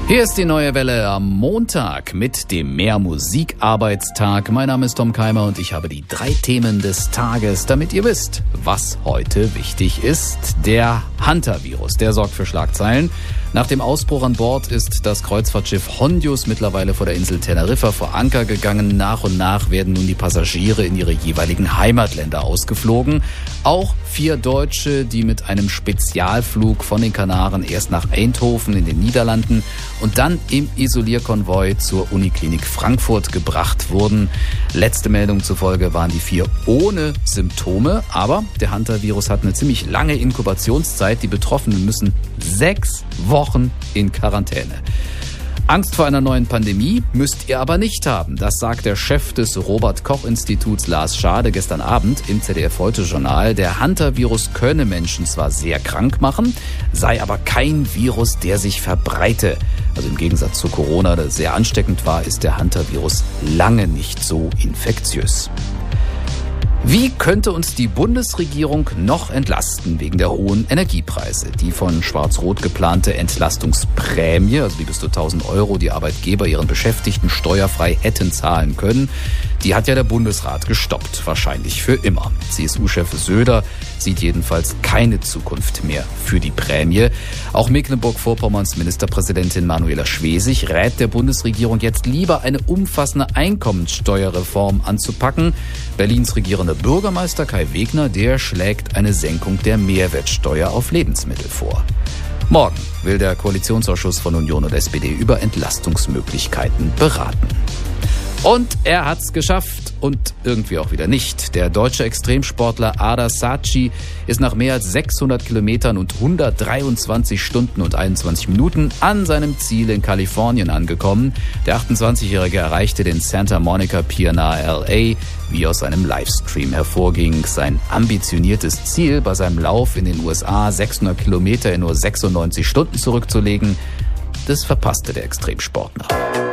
Hier ist die neue Welle am Montag mit dem Mehr-Musik-Arbeitstag. Mein Name ist Tom Keimer und ich habe die 3 Themen des Tages, damit ihr wisst, was heute wichtig ist. Der Hunter-Virus, der sorgt für Schlagzeilen. Nach dem Ausbruch an Bord ist das Kreuzfahrtschiff Hondius mittlerweile vor der Insel Teneriffa vor Anker gegangen. Nach und nach werden nun die Passagiere in ihre jeweiligen Heimatländer ausgeflogen. Auch 4 Deutsche, die mit einem Spezialflug von den Kanaren erst nach Eindhoven in den Niederlanden und dann im Isolierkonvoi zur Uniklinik Frankfurt gebracht wurden. Letzte Meldung zufolge waren die 4 ohne Symptome, aber der Hunter-Virus hat eine ziemlich lange Inkubationszeit. Die Betroffenen müssen 6 Wochen in Quarantäne. Angst vor einer neuen Pandemie müsst ihr aber nicht haben. Das sagt der Chef des Robert-Koch-Instituts Lars Schade gestern Abend im ZDF-Heute-Journal. Der Hunter-Virus könne Menschen zwar sehr krank machen, sei aber kein Virus, der sich verbreite. Also im Gegensatz zu Corona, das sehr ansteckend war, ist der Hunter-Virus lange nicht so infektiös. Wie könnte uns die Bundesregierung noch entlasten wegen der hohen Energiepreise? Die von Schwarz-Rot geplante Entlastungsprämie, also die bis zu 1.000 € die Arbeitgeber ihren Beschäftigten steuerfrei hätten zahlen können, die hat ja der Bundesrat gestoppt, wahrscheinlich für immer. CSU-Chef Söder sieht jedenfalls keine Zukunft mehr für die Prämie. Auch Mecklenburg-Vorpommerns Ministerpräsidentin Manuela Schwesig rät der Bundesregierung jetzt lieber eine umfassende Einkommenssteuerreform anzupacken. Berlins regierender Bürgermeister Kai Wegner, der schlägt eine Senkung der Mehrwertsteuer auf Lebensmittel vor. Morgen will der Koalitionsausschuss von Union und SPD über Entlastungsmöglichkeiten beraten. Und er hat's geschafft und irgendwie auch wieder nicht. Der deutsche Extremsportler Ada Saatchi ist nach mehr als 600 Kilometern und 123 Stunden und 21 Minuten an seinem Ziel in Kalifornien angekommen. Der 28-Jährige erreichte den Santa Monica Pier nahe LA, wie aus einem Livestream hervorging. Sein ambitioniertes Ziel, bei seinem Lauf in den USA 600 Kilometer in nur 96 Stunden zurückzulegen, das verpasste der Extremsportler.